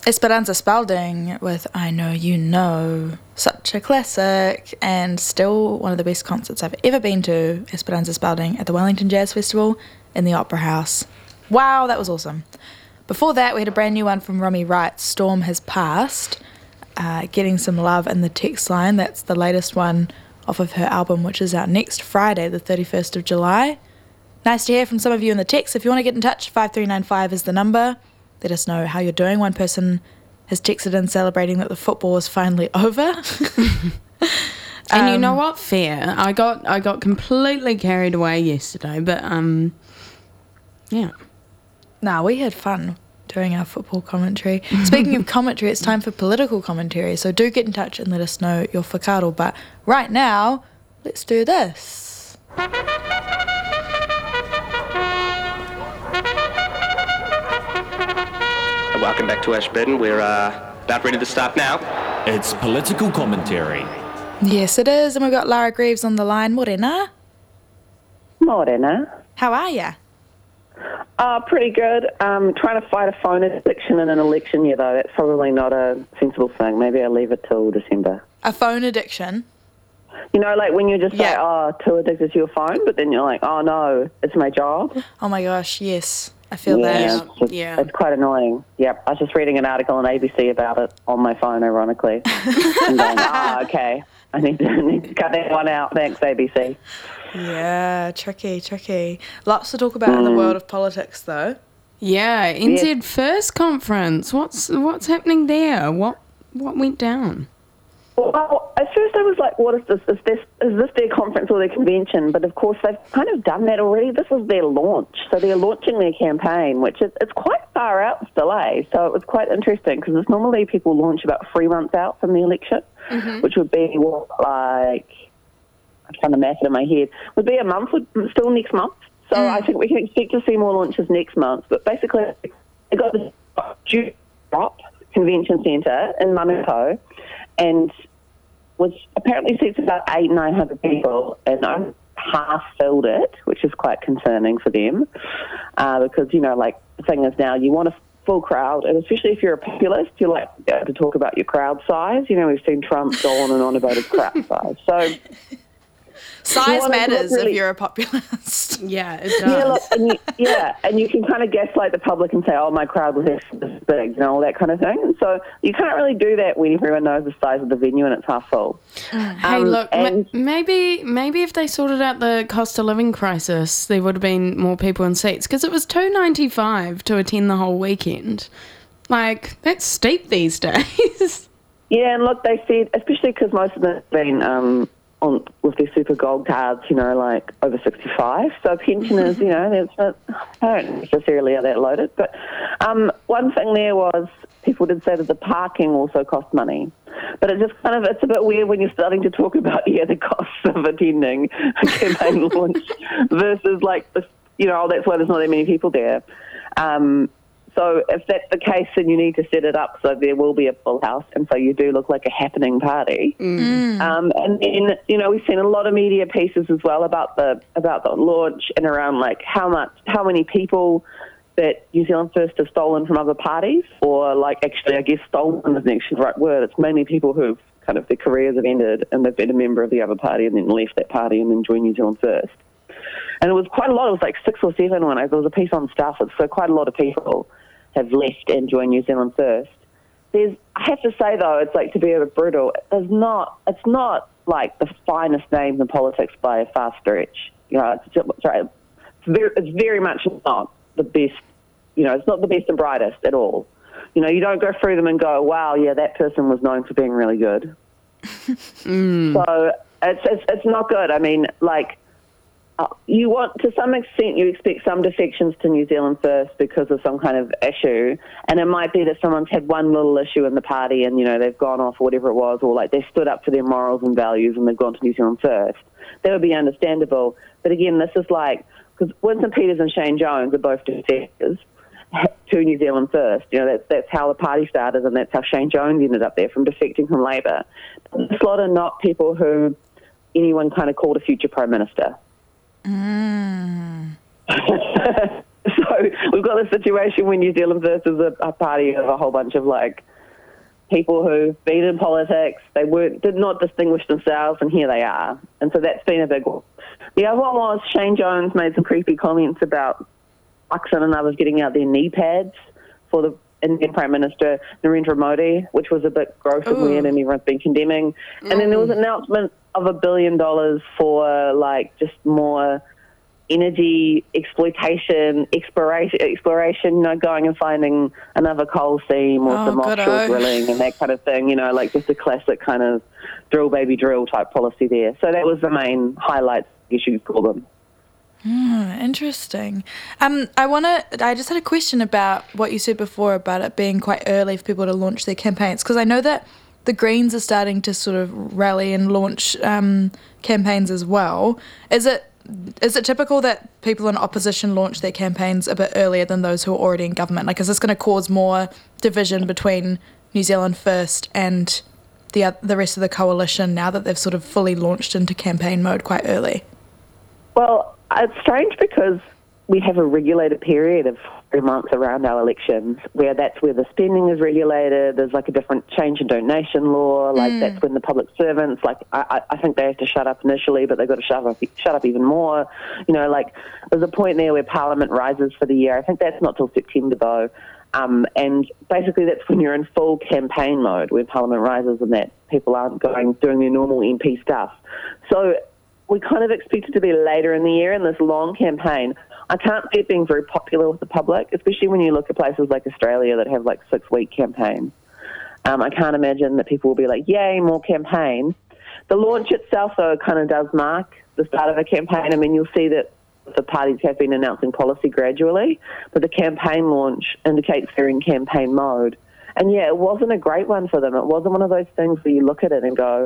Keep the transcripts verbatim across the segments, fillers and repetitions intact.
Esperanza Spalding with I Know You Know. Such a classic and still one of the best concerts I've ever been to. Esperanza Spalding at the Wellington Jazz Festival in the Opera House. Wow, that was awesome. Before that, we had a brand new one from Romy Wright, Storm Has Passed, uh, getting some love in the text line. That's the latest one off of her album, which is out next Friday, the thirty-first of July. Nice to hear from some of you in the text. If you want to get in touch, five three nine five is the number. Let us know how you're doing. One person has texted in celebrating that the football is finally over. And um, you know what? Fair. I got I got completely carried away yesterday, but um, yeah. Nah, we had fun doing our football commentary. Speaking of commentary, it's time for political commentary. So do get in touch and let us know your whakaaro. But right now, let's do this. Welcome back to Ashburton. We're uh, about ready to start now. It's political commentary. Yes, it is. And we've got Lara Greaves on the line. Morena. Morena. How are ya? Uh, pretty good. Um, trying to fight a phone addiction in an election year, though. That's probably not a sensible thing. Maybe I'll leave it till December. A phone addiction? You know, like when you just say, Yeah. oh, too addicted to your phone, but then you're like, oh, no, it's my job. Oh, my gosh, yes. I feel yeah, that. It's, just, Yeah. it's quite annoying. Yep, I was just reading an article on A B C about it on my phone, ironically. And going, ah, okay, I need to, need to cut that one out. Thanks, A B C. Yeah, tricky, tricky. Lots to talk about in the world of politics, though. Yeah, N Z First Conference. What's what's happening there? What what went down? Well, at first I was like, what is this? Is this is this their conference or their convention? But of course they've kind of done that already. This is their launch. So they're launching their campaign, which is it's quite far out still, eh? So it was quite interesting because it's normally people launch about three months out from the election, mm-hmm. which would be what, like, I'm trying to math it in my head, would be a month, still next month. So mm. I think we can expect to see more launches next month. But basically, they got the Drop Convention Centre in Manukau, and was apparently seats about eight, nine hundred people, and only half filled it, which is quite concerning for them, uh, because you know, like the thing is now, you want a full crowd, and especially if you're a populist, you like to talk about your crowd size. You know, we've seen Trump go on and on about his crowd size, so. Size matters really, if you're a populist. Yeah, it does. Yeah, look, and you, yeah, and you can kind of gaslight the public and say, oh, my crowd was this big, you know, all that kind of thing. And so you can't really do that when everyone knows the size of the venue and it's half full. Hey, um, look, and, ma- maybe maybe if they sorted out the cost of living crisis, there would have been more people in seats, because it was two dollars ninety-five to attend the whole weekend. Like, that's steep these days. Yeah, and look, they said, especially because most of them have been... Um, On, with their super gold cards, you know, like over sixty-five. So pensioners, you know, that's not, I don't necessarily are that loaded. But um, one thing there was people did say that the parking also cost money. But it just kind of, it's a bit weird when you're starting to talk about, yeah, the costs of attending a campaign launch versus like, the, you know, oh, that's why there's not that many people there. Um, So if that's the case, then you need to set it up so there will be a full house, and so you do look like a happening party. Mm. Um, and then, you know, we've seen a lot of media pieces as well about the about the launch and around like how much, how many people that New Zealand First have stolen from other parties, or like actually, I guess stolen isn't actually the right word. It's mainly people who've kind of their careers have ended and they've been a member of the other party and then left that party and then joined New Zealand First. And it was quite a lot. It was like six or seven when I, there was a piece on Stuff. So quite a lot of people have left and joined New Zealand First. There's, I have to say though, it's like, to be a bit brutal, there's not, it's not like the finest names in politics by a far stretch. You know, it's, just, sorry, it's very, it's very much not the best, you know, it's not the best and brightest at all. You know, you don't go through them and go, wow, yeah, that person was known for being really good. mm. So it's, it's, it's not good. I mean, like, Uh, you want, to some extent, you expect some defections to New Zealand First because of some kind of issue, and it might be that someone's had one little issue in the party and, you know, they've gone off or whatever it was, or like they stood up for their morals and values and they've gone to New Zealand First. That would be understandable. But again, this is like, because Winston Peters and Shane Jones are both defectors to New Zealand First. You know, that's, that's how the party started, and that's how Shane Jones ended up there, from defecting from Labour. This lot are not people who anyone kind of called a future Prime Minister. Mm. So we've got this situation when New Zealand First is a, a party of a whole bunch of, like, people who've been in politics, they weren't, did not distinguish themselves, and here they are. And so that's been a big one. The other one was Shane Jones made some creepy comments about Thaksin and others getting out their knee pads for the Indian Prime Minister Narendra Modi, which was a bit gross and weird, and everyone's been condemning. And then there was an announcement of a billion dollars for, like, just more energy exploitation, exploration, exploration, you know, going and finding another coal seam or Oh, some good offshore oh. drilling and that kind of thing, you know, like just a classic kind of drill, baby, drill type policy there. So that was the main highlights, I guess you could call them. Oh, interesting. Um, I want to. I just had a question about what you said before about it being quite early for people to launch their campaigns, because I know that the Greens are starting to sort of rally and launch um, campaigns as well. Is it is it typical that people in opposition launch their campaigns a bit earlier than those who are already in government? Like, is this going to cause more division between New Zealand First and the oth- the rest of the coalition now that they've sort of fully launched into campaign mode quite early? Well, it's strange because we have a regulated period of three months around our elections where that's where the spending is regulated. There's like a different change in donation law. Like mm. that's when the public servants, like I, I think they have to shut up initially, but they've got to shut up, shut up even more. You know, like there's a point there where Parliament rises for the year. I think that's not till September though. Um, and basically that's when you're in full campaign mode, where Parliament rises and that people aren't going, doing their normal M P stuff. So we kind of expect it to be later in the year in this long campaign. I can't see it being very popular with the public, especially when you look at places like Australia that have like six-week campaigns. Um, I can't imagine that people will be like, yay, more campaign. The launch itself, though, kind of does mark the start of a campaign. I mean, you'll see that the parties have been announcing policy gradually, but the campaign launch indicates they're in campaign mode. And, yeah, it wasn't a great one for them. It wasn't one of those things where you look at it and go,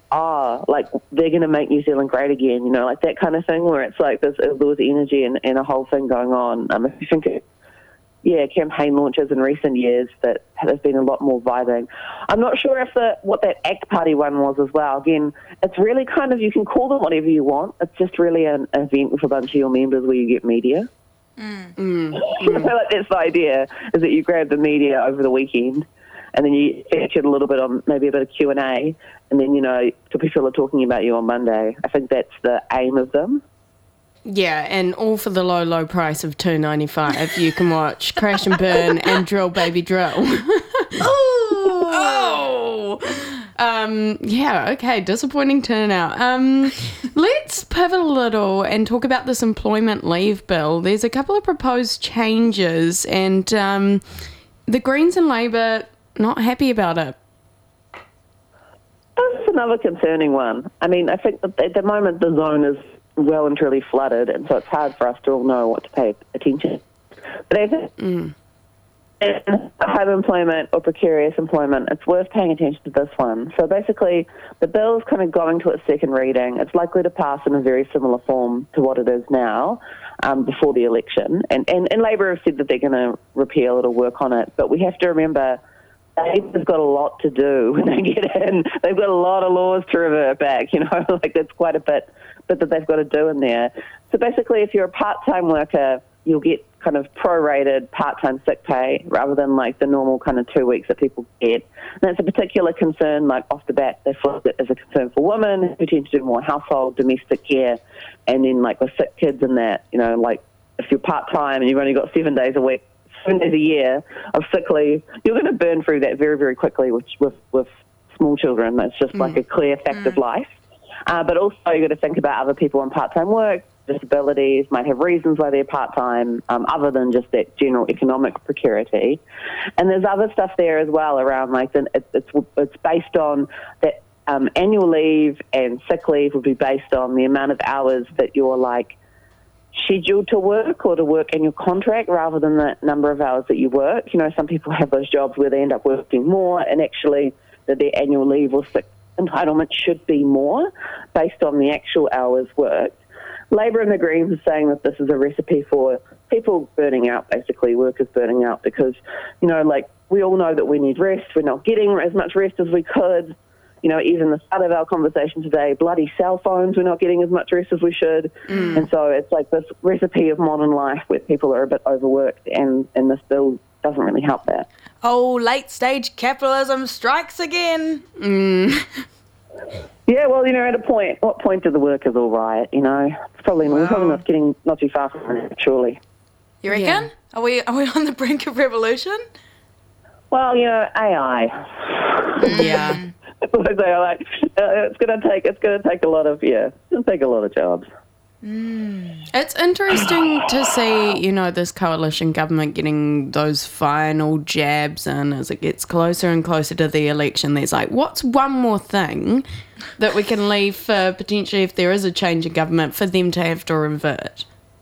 ah, oh, like they're going to make New Zealand great again, you know, like that kind of thing where it's like there's, there was energy and, and a whole thing going on. Um, if you think, it, yeah, campaign launches in recent years that have been a lot more vibing. I'm not sure if the what that ACT Party one was as well. Again, it's really kind of, you can call them whatever you want. It's just really an event with a bunch of your members where you get media. Mm. Mm. You know, like that's the idea, is that you grab the media over the weekend and then you featured a little bit on maybe a bit of Q and A, and then, you know, people are talking about you on Monday. I think that's the aim of them. Yeah, and all for the low, low price of two dollars ninety-five. You can watch Crash and Burn and Drill Baby Drill. oh! Um, yeah, okay, disappointing turnout. Um, let's pivot a little and talk about this employment leave bill. There's a couple of proposed changes, and um, the Greens and Labour not happy about it. That's another concerning one. I mean, I think that at the moment the zone is well and truly flooded, and so it's hard for us to all know what to pay attention. But I think mm. in home employment or precarious employment, it's worth paying attention to this one. So basically, the bill's kind of going to its second reading. It's likely to pass in a very similar form to what it is now um, before the election. And, and, and Labour have said that they're going to repeal it or work on it. But we have to remember Labour's got a lot to do when they get in. They've got a lot of laws to revert back, you know, like that's quite a bit, bit that they've got to do in there. So basically, if you're a part-time worker, you'll get kind of prorated part-time sick pay rather than like the normal kind of two weeks that people get. And that's a particular concern, like off the bat, they flagged it as a concern for women who tend to do more household, domestic care, and then like with sick kids and that, you know, like if you're part-time and you've only got seven days a week, seven days a year of sick leave, you're going to burn through that very, very quickly with, with, with small children. That's just mm. like a clear fact mm. of life. Uh, but also you've got to think about other people on part-time work, disabilities, might have reasons why they're part-time, um, other than just that general economic precarity. And there's other stuff there as well around, like, the, it, it's, it's based on that um, annual leave and sick leave would be based on the amount of hours that you're, like, scheduled to work or to work in your contract rather than the number of hours that you work. You know, some people have those jobs where they end up working more, and actually that their annual leave or sick entitlement should be more based on the actual hours worked. Labour and the Greens are saying that this is a recipe for people burning out, basically, workers burning out, because, you know, like, we all know that we need rest. We're not getting as much rest as we could. you know, even the start of our conversation today, bloody cell phones, we're not getting as much rest as we should. Mm. And so it's like this recipe of modern life where people are a bit overworked, and, and this bill doesn't really help that. Oh, late-stage capitalism strikes again. Mm. Yeah, well, you know, at a point, what point do the workers all riot, you know? It's probably, wow. We're probably not getting not too far from it, surely. You reckon? Yeah. Are we are we on the brink of revolution? Well, you know, A I. Yeah. That's what I say. Like, uh, it's gonna take it's gonna take a lot of yeah, it's gonna take a lot of jobs. Mm. It's interesting to see, you know, this coalition government getting those final jabs in as it gets closer and closer to the election. There's like, what's one more thing that we can leave for potentially, if there is a change in government, for them to have to revert?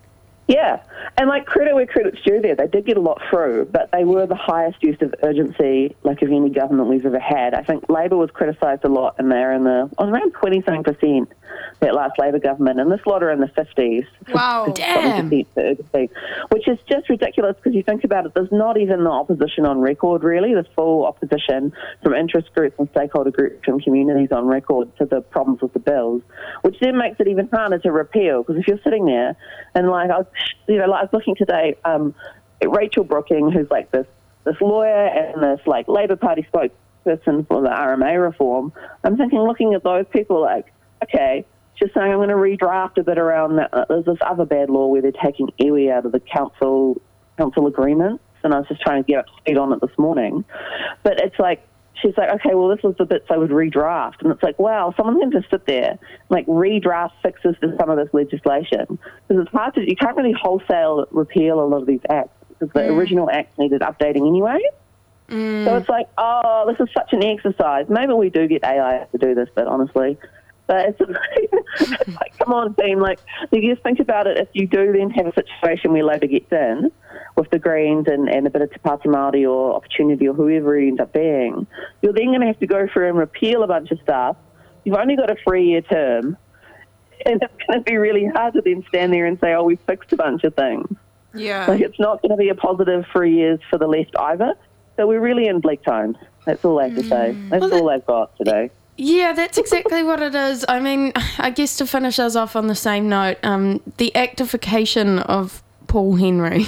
Yeah, and like credit where credit's due there, they did get a lot through, but they were the highest use of urgency, like of any government we've ever had. I think Labor was criticised a lot, and they're in the on around twenty something percent that last Labor government, and this lot are in the fifties. Wow, damn! Urgency, which is just ridiculous because you think about it, there's not even the opposition on record really, the full opposition from interest groups and stakeholder groups from communities on record to the problems with the bills, which then makes it even harder to repeal because if you're sitting there and like I was You know, like I was looking today, um, Rachel Brooking, who's like this this lawyer and this like Labor Party spokesperson for the R M A reform. I'm thinking, looking at those people, like, okay, she's saying I'm going to redraft a bit around that. Uh, there's this other bad law where they're taking iwi out of the council council agreements, and I was just trying to get up to speed on it this morning. But it's like, she's like, okay, well, this was the bits I would redraft. And it's like, wow, someone can just sit there, like, redraft fixes to some of this legislation. Because it's hard to, you can't really wholesale repeal a lot of these acts, because the mm. original acts needed updating anyway. Mm. So it's like, oh, this is such an exercise. Maybe we do get A I to do this, but honestly. But it's, it's like, come on, team. Like, you just think about it. If you do then have a situation where Labor gets in with the Greens and, and a bit of Te Pāti Māori or Opportunity or whoever it ends up being, you're then going to have to go through and repeal a bunch of stuff. You've only got a three-year term, and it's going to be really hard to then stand there and say, oh, we fixed a bunch of things. Yeah. Like, it's not going to be a positive three years for the left either. So we're really in bleak times. That's all I have to say. That's well, that- all I've got today. Yeah, that's exactly what it is. I mean, I guess to finish us off on the same note, um, the actification of Paul Henry.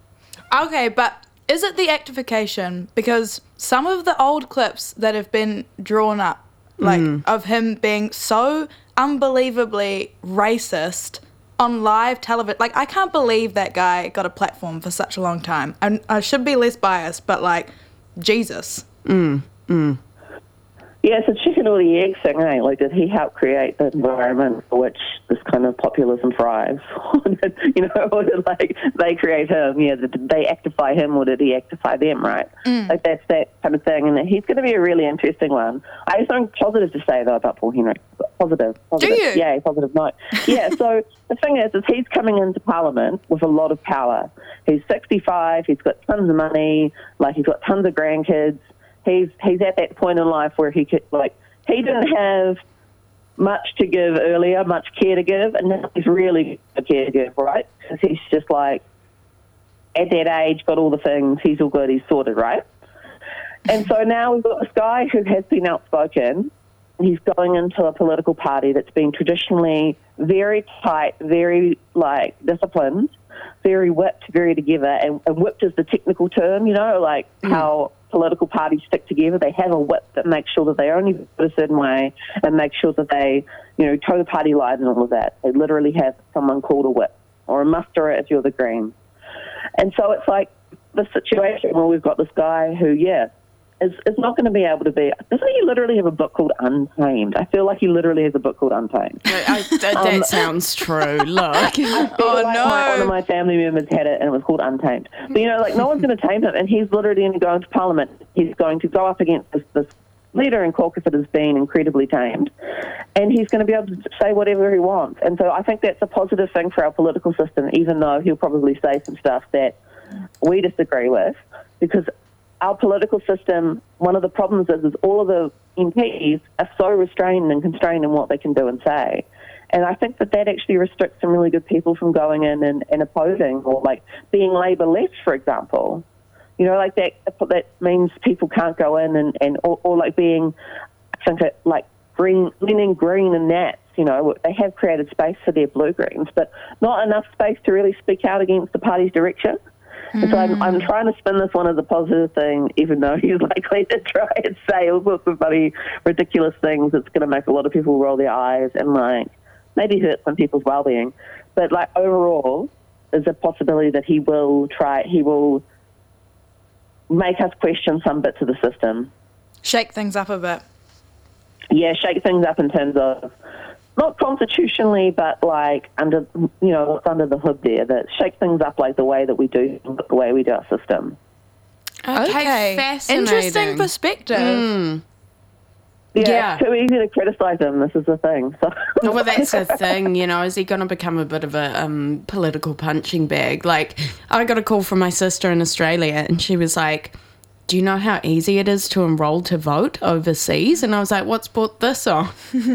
Okay, but is it the actification? Because some of the old clips that have been drawn up, like, mm. of him being so unbelievably racist on live television, like, I can't believe that guy got a platform for such a long time. And I should be less biased, but, like, Jesus. Mm, mm. Yeah, it's a chicken or the egg thing, eh? Like, did he help create the environment for which this kind of populism thrives? You know, or did, like, they create him? Yeah, did they actify him or did he actify them, right? Mm. Like, that's that kind of thing. And he's going to be a really interesting one. I have something positive to say, though, about Paul Henry. Positive. positive. Do you? Yeah, positive note. Yeah, so the thing is, is he's coming into Parliament with a lot of power. He's sixty-five, he's got tons of money, like, he's got tons of grandkids. He's he's at that point in life where he could, like, he didn't have much to give earlier, much care to give, and now he's really got care to give, right? Because he's just like, at that age, got all the things, he's all good, he's sorted, right? And so now we've got this guy who has been outspoken. He's going into a political party that's been traditionally very tight, very, like, disciplined, very whipped, very together, and, and whipped is the technical term, you know, like mm. how political parties stick together. They have a whip that makes sure that they only vote a certain way and make sure that they, you know, toe the party line and all of that. They literally have someone called a whip, or a musterer if you're the Greens. And so it's like the situation where we've got this guy who, yeah, is, is not going to be able to be... Doesn't he literally have a book called Untamed? I feel like he literally has a book called Untamed. I, I, that um, sounds true. Look. I feel oh, like no. my, one of my family members had it and it was called Untamed. But, you know, like, no one's going to tame him, and he's literally going to go into Parliament. He's going to go up against this, this leader in caucus that has been incredibly tamed, and he's going to be able to say whatever he wants. And so I think that's a positive thing for our political system, even though he'll probably say some stuff that we disagree with, because our political system, one of the problems is, is all of the M Ps are so restrained and constrained in what they can do and say. And I think that that actually restricts some really good people from going in and, and opposing, or like being Labour left, for example. You know, like that that means people can't go in and, and or, or like being think it, like green, leaning green and Nats, you know, they have created space for their blue-greens, but not enough space to really speak out against the party's direction. Mm. And so I'm, I'm trying to spin this one as a positive thing, even though he's likely to try and say all sorts of funny, ridiculous things that's going to make a lot of people roll their eyes and, like, maybe hurt some people's well-being. But, like, overall, there's a possibility that he will try, he will make us question some bits of the system. Shake things up a bit. Yeah, shake things up in terms of, not constitutionally, but like under, you know, what's under the hood there, that shake things up like the way that we do, the way we do our system. Okay, Okay. fascinating. Interesting perspective. Mm. Yeah, Yeah. it's too easy to criticise him, this is the thing. So. Well, that's the thing, you know, is he going to become a bit of a um, political punching bag? Like, I got a call from my sister in Australia, and she was like, do you know how easy it is to enrol to vote overseas? And I was like, what's brought this on?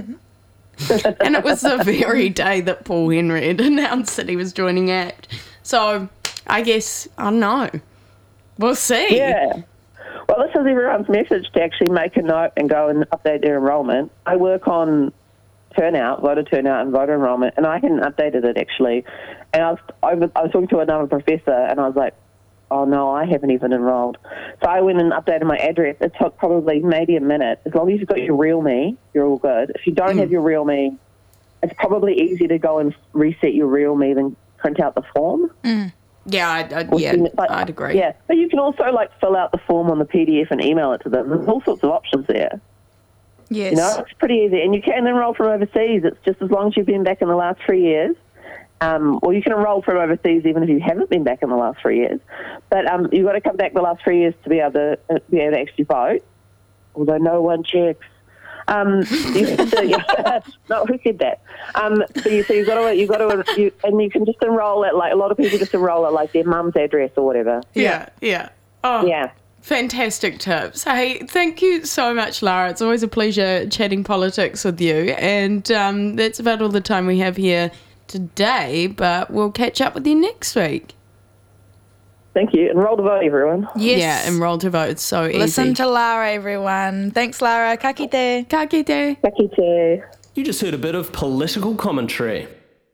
And it was the very day that Paul Henry had announced that he was joining ACT. So, I guess, I don't know. We'll see. Yeah. Well, this is everyone's message to actually make a note and go and update their enrolment. I work on turnout, voter turnout and voter enrolment, and I hadn't updated it actually. And I was, over, I was talking to another professor, and I was like, oh no, I haven't even enrolled. So I went and updated my address. It took probably maybe a minute. As long as you've got your real me, you're all good. If you don't mm. have your real me, it's probably easier to go and reset your real me than print out the form. Mm. Yeah, I, I, yeah, but, I'd agree. Yeah, but you can also like fill out the form on the P D F and email it to them. There's all sorts of options there. Yes. You know, it's pretty easy. And you can enrol from overseas. It's just as long as you've been back in the last three years. Um, or you can enrol from overseas even if you haven't been back in the last three years. But um, you've got to come back the last three years to be able to uh, be able to actually vote, although no one checks. Um, you have to, yeah, no, who said that? Um, so, you, so you've got to, you've got to, you, and you can just enrol at, like, a lot of people just enrol at, like, their mum's address or whatever. Yeah, yeah. Oh, yeah. Fantastic tips. Hey, thank you so much, Lara. It's always a pleasure chatting politics with you. And um, that's about all the time we have here today, but we'll catch up with you next week. Thank you. Enroll to vote, everyone. Yes. Yeah, enroll to vote. It's so easy. Listen to Lara, everyone. Thanks, Lara. Ka kite. Ka kite. Ka kite. You just heard a bit of political commentary.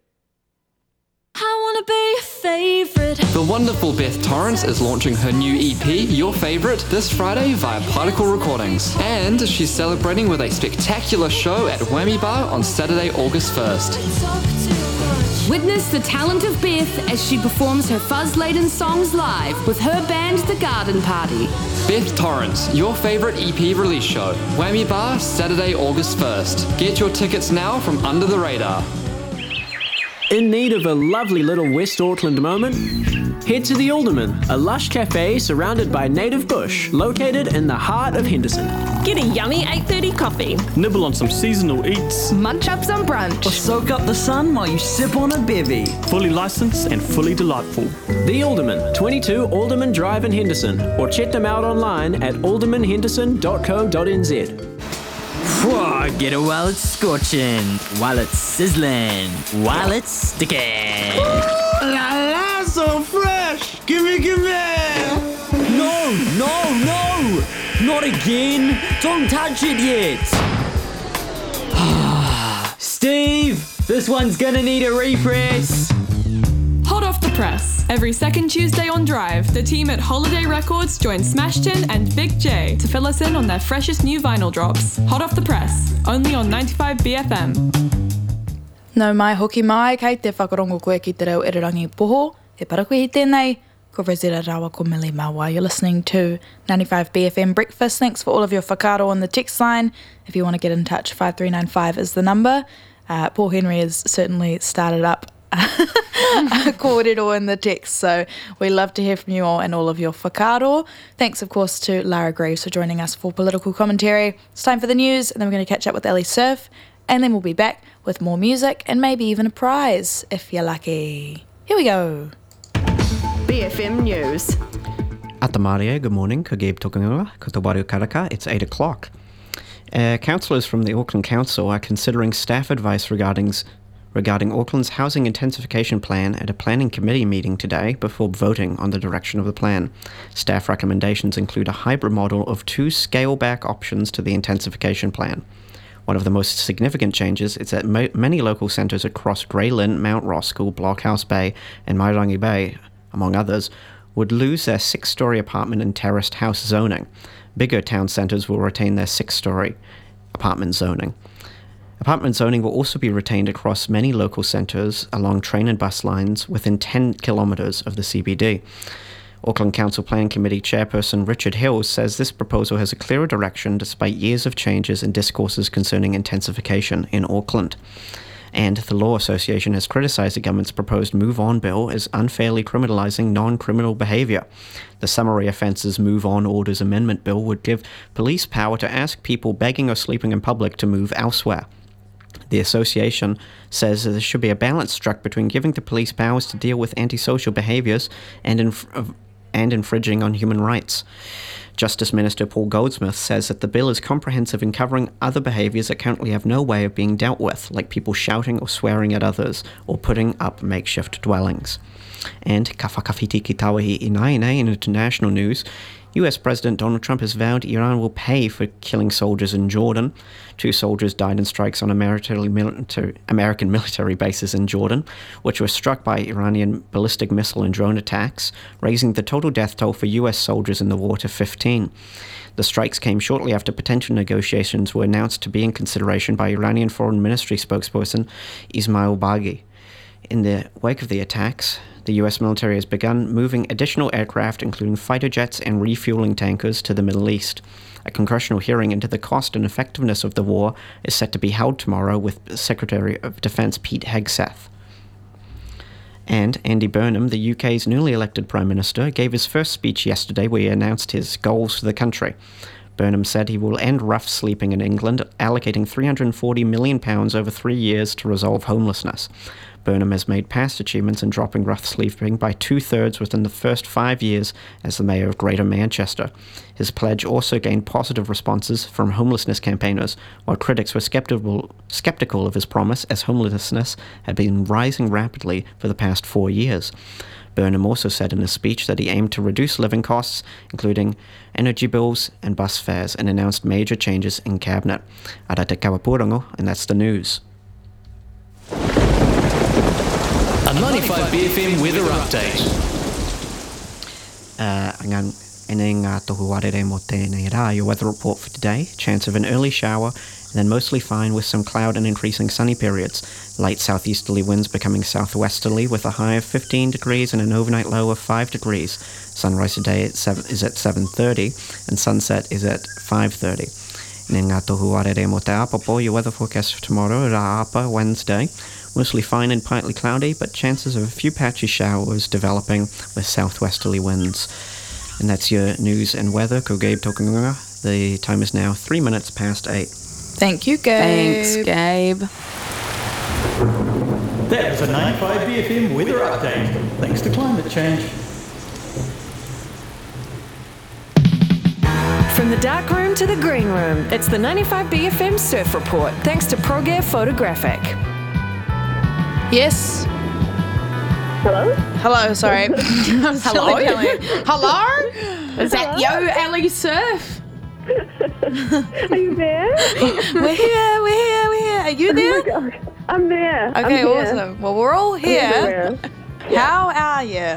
I wanna be your favourite. The wonderful Beth Torrance is launching her new E P, Your Favourite, this Friday via Particle Recordings. And she's celebrating with a spectacular show at Whammy Bar on Saturday, August first. Witness the talent of Beth as she performs her fuzz-laden songs live with her band The Garden Party. Beth Torrance, Your Favourite E P release show. Whammy Bar, Saturday, August first. Get your tickets now from Under the Radar. In need of a lovely little West Auckland moment? Head to the Alderman, a lush cafe surrounded by native bush, located in the heart of Henderson. Get a yummy eight thirty coffee. Nibble on some seasonal eats. Munch up some brunch. Or soak up the sun while you sip on a bevy. Fully licensed and fully delightful. The Alderman, twenty-two Alderman Drive in Henderson, or check them out online at alderman henderson dot co dot n z. Whoa, get it while it's scorching, while it's sizzling, while it's sticking. La la, so fresh! Gimme, gimme! No, no, no! Not again! Don't touch it yet! Steve, this one's gonna need a repress. Hot off the press. Every second Tuesday on Drive, the team at Holiday Records join Smashton and Big J to fill us in on their freshest new vinyl drops. Hot off the press, only on ninety-five B F M. No mai hoki mai, kei te whakarongo koe ki te reo irirangi poho, he parakui tēnei, ko Rosetta Rawa ko Millie Mawa. You're listening to ninety-five B F M Breakfast. Thanks for all of your whakaaro on the text line. If you want to get in touch, five three nine five is the number. Uh, Paul Henry has certainly started up a kōrero in the text, so we love to hear from you all and all of your whakaaro. Thanks, of course, to Lara Greaves for joining us for political commentary. It's time for the news, and then we're going to catch up with Ellie Surf, and then we'll be back with more music and maybe even a prize, if you're lucky. Here we go. B F M News. Ata Maria, good morning. Ka Gabe Tokangawa, ko te waru karaka. It's eight o'clock. Uh, councillors from the Auckland Council are considering staff advice regarding regarding Auckland's housing intensification plan at a planning committee meeting today before voting on the direction of the plan. Staff recommendations include a hybrid model of two scale-back options to the intensification plan. One of the most significant changes is that mo- many local centres across Grey Lynn, Mount Roskill, Blockhouse Bay and Mairangi Bay, among others, would lose their six-storey apartment and terraced house zoning. Bigger town centres will retain their six-storey apartment zoning. Apartment zoning will also be retained across many local centres along train and bus lines within ten kilometres of the C B D. Auckland Council Plan Committee Chairperson Richard Hills says this proposal has a clearer direction despite years of changes and discourses concerning intensification in Auckland. And the Law Association has criticised the government's proposed Move On bill as unfairly criminalising non-criminal behaviour. The Summary Offences Move On Orders Amendment Bill would give police power to ask people begging or sleeping in public to move elsewhere. The association says that there should be a balance struck between giving the police powers to deal with antisocial behaviours and, inf- and infringing on human rights. Justice Minister Paul Goldsmith says that the bill is comprehensive in covering other behaviours that currently have no way of being dealt with, like people shouting or swearing at others, or putting up makeshift dwellings. And ka whakawhiti ki tawahi i naine in international news, U S President Donald Trump has vowed Iran will pay for killing soldiers in Jordan. Two soldiers died in strikes on a military, military, American military bases in Jordan, which were struck by Iranian ballistic missile and drone attacks, raising the total death toll for U S soldiers in the war to fifteen. The strikes came shortly after potential negotiations were announced to be in consideration by Iranian Foreign Ministry spokesperson Ismail Baghi. In the wake of the attacks, the U S military has begun moving additional aircraft, including fighter jets and refueling tankers, to the Middle East. A congressional hearing into the cost and effectiveness of the war is set to be held tomorrow with Secretary of Defense Pete Hegseth. And Andy Burnham, the U K's newly elected Prime Minister, gave his first speech yesterday where he announced his goals for the country. Burnham said he will end rough sleeping in England, allocating three hundred forty million pounds over three years to resolve homelessness. Burnham has made past achievements in dropping rough sleeping by two-thirds within the first five years as the Mayor of Greater Manchester. His pledge also gained positive responses from homelessness campaigners, while critics were skeptical, skeptical of his promise as homelessness had been rising rapidly for the past four years. Burnham also said in his speech that he aimed to reduce living costs, including energy bills and bus fares, and announced major changes in cabinet. Ara te kawapurango, and that's the news. A ninety-five B F M weather update. Uh, Ene ngā tohu warere mo tēnei rā. Your weather report for today: chance of an early shower, and then mostly fine with some cloud and increasing sunny periods. Light southeasterly winds becoming southwesterly with a high of fifteen degrees and an overnight low of five degrees. Sunrise today at seven, is at seven thirty, and sunset is at five thirty. Ene ngā tohu warere mo te apapo. Your weather forecast for tomorrow: rā apa, Wednesday. Mostly fine and partly cloudy, but chances of a few patchy showers developing with southwesterly winds. And that's your news and weather. Ko Gabe Tokunga. The time is now three minutes past eight. Thank you, Gabe. Thanks, Gabe. That was a ninety-five B F M weather update. Thanks to climate change. From the dark room to the green room, it's the ninety-five B F M Surf Report, thanks to ProGear Photographic. Yes. Hello? Hello, sorry. Hello? Hello? Is that Yo Ellie Surf? Are you there? We're here, we're here, we're here. Are you there? Oh my God. I'm there. Okay, I'm here. awesome. Well, we're all here. How are you?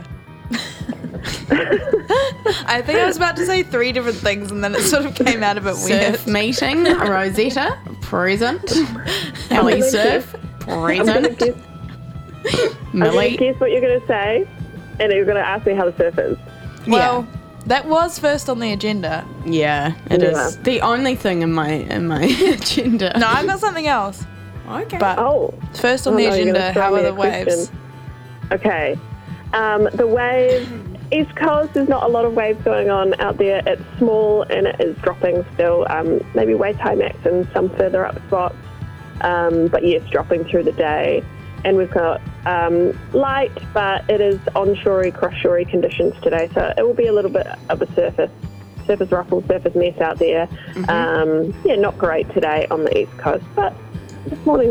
I think I was about to say three different things and then it sort of came out a bit weird. Surf meeting, Rosetta, present. Ellie Surf, present. I'm going to guess what you're going to say, and you're going to ask me how the surf is. Well, Yeah. that was first on the agenda. Yeah, it Yeah. is the only thing in my in my agenda. No, I've got something else. Okay. But Oh. first on Oh, the no, you're agenda, gonna throw how me are a the waves? question. Okay. Um, the waves, East Coast, there's not a lot of waves going on out there. It's small and it is dropping still, um, maybe waist high max in some further up spots. Um, but yes, dropping through the day. And we've got um, light, but it is onshorey, cross-shorey conditions today. So it will be a little bit of a surface, surface ruffle, surface mess out there. Mm-hmm. Um, yeah, not great today on the East Coast, but this morning's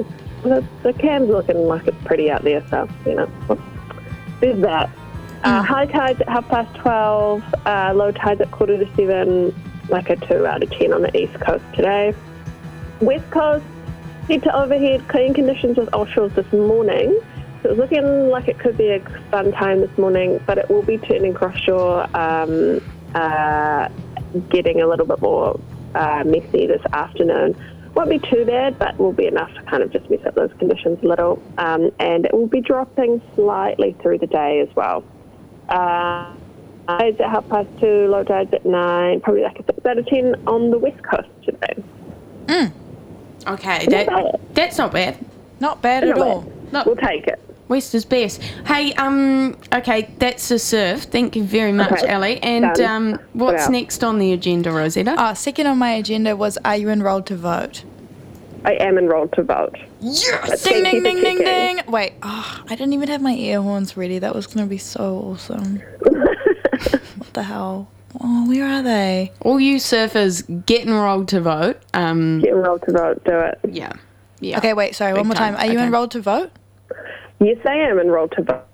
the, the cam's looking like it's pretty out there, so, you know, there's that. Uh, high tides at half past twelve, uh, low tides at quarter to seven, like a two out of ten on the east coast today. West coast, head to overhead, clean conditions with offshores this morning. So it's looking like it could be a fun time this morning, but it will be turning cross-shore, um, uh, getting a little bit more uh, messy this afternoon. Won't be too bad, but will be enough to kind of just mess up those conditions a little. Um, and it will be dropping slightly through the day as well. Uh, tides at half past two, low tides at nine, probably like a six out of ten on the west coast today. Mm. Okay, that, that's not bad. Not bad at all. No. We'll take it. West is best. Hey, um, okay, that's the surf. Thank you very much, Okay. Ellie. And Done. um, what's Well. next on the agenda, Rosetta? Uh, second on my agenda was, are you enrolled to vote? I am enrolled to vote. Yes! Ding, ding, ding, ding, ding. Wait, oh, I didn't even have my ear horns ready. That was going to be so awesome. What the hell? Oh, where are they? All you surfers, get enrolled to vote. Um, get enrolled to vote. Do it. Yeah. Yeah. Okay, wait, sorry, Big one more time. time. Are you Okay. enrolled to vote? Yes, I am enrolled to vote.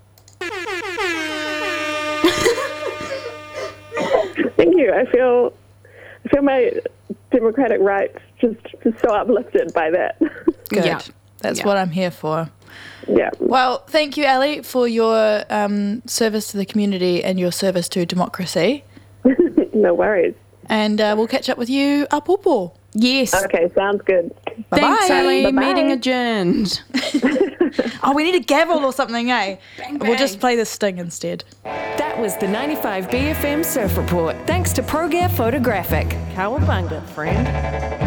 Thank you. I feel, I feel my democratic rights just, just so uplifted by that. Good. Yeah. That's Yeah. what I'm here for. Yeah. Well, thank you, Ellie, for your um, service to the community and your service to democracy. No worries. And uh, we'll catch up with you up Upo. Yes. Okay, sounds good. Bye-bye. Thanks, Ellie. Bye-bye. Meeting adjourned. Oh, we need a gavel or something, eh? Bang, We'll bang. just play the sting instead. That was the ninety-five B F M Surf Report. Thanks to ProGear Photographic. Cowabunga, friend.